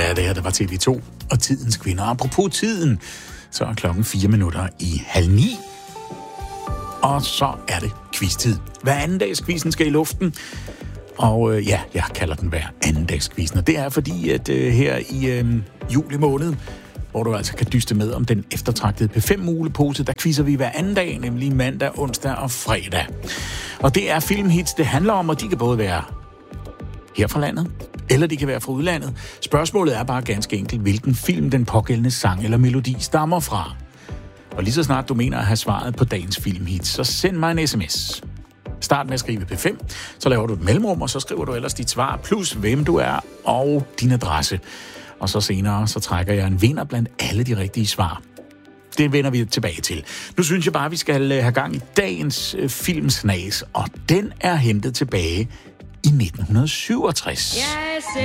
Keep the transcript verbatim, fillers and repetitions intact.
Ja, det her, det var T V to og Tidens Kvinder. Apropos tiden, så er klokken fire minutter i halv ni. Og så er det quiz-tid. Hver anden dags quizzen skal i luften. Og øh, ja, jeg kalder den hver anden dags quizzen. Og det er fordi, at øh, her i øh, juli måned, hvor du altså kan dyste med om den eftertragtede P fem mulepose, der quizzer vi hver anden dag, nemlig mandag, onsdag og fredag. Og det er filmhits, det handler om, og de kan både være her fra landet, eller de kan være fra udlandet. Spørgsmålet er bare ganske enkelt, hvilken film den pågældende sang eller melodi stammer fra. Og lige så snart du mener at have svaret på dagens filmhits, så send mig en sms. Start med at skrive P fem, så laver du et mellemrum, og så skriver du ellers dit svar, plus hvem du er og din adresse. Og så senere, så trækker jeg en vinder blandt alle de rigtige svar. Det vender vi tilbage til. Nu synes jeg bare, at vi skal have gang i dagens øh, filmsnas, og den er hentet tilbage i nitten syvogtres. Yes,